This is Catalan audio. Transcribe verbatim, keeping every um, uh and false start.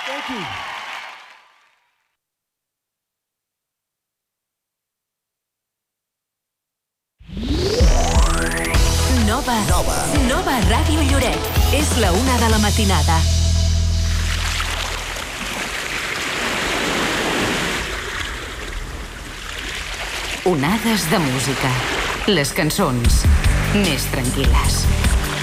Thank you. Nova. Nova. Nova Ràdio Lloret. És la una de la matinada. Onades de música. Les cançons més tranquil·les.